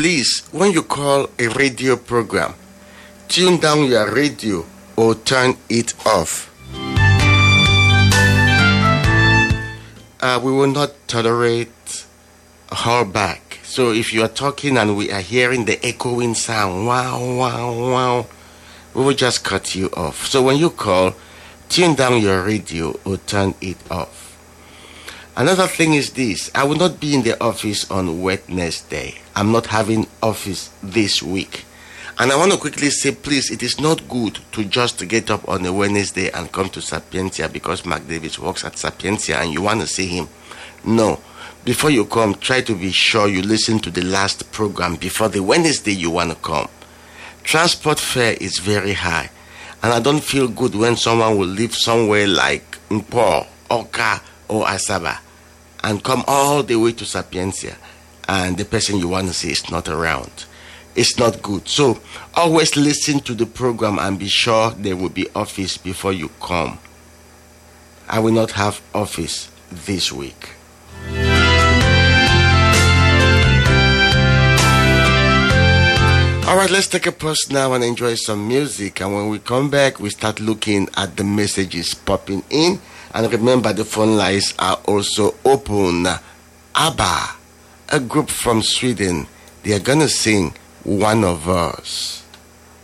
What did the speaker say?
please, when you call a radio program, tune down your radio or turn it off. We will not tolerate back. So if you are talking and we are hearing the echoing sound, wow, wow, wow, we will just cut you off. So when you call, tune down your radio or turn it off. Another thing is this. I will not be in the office on Wednesday. I'm not having office this week. And I want to quickly say, please, it is not good to just get up on a Wednesday and come to Sapientia because Mark Davis works at Sapientia and you want to see him. No. Before you come, try to be sure you listen to the last program before the Wednesday you want to come. Transport fare is very high. And I don't feel good when someone will live somewhere like Mpo, Oka, or Asaba and come all the way to Sapientia and the person you want to see is not around. It's not good. So always listen to the program and be sure there will be office before you come. I will not have office this week. Alright, let's take a pause now and enjoy some music. And when we come back, we start looking at the messages popping in. And remember, the phone lines are also open. ABBA, a group from Sweden, they are gonna sing One of Us.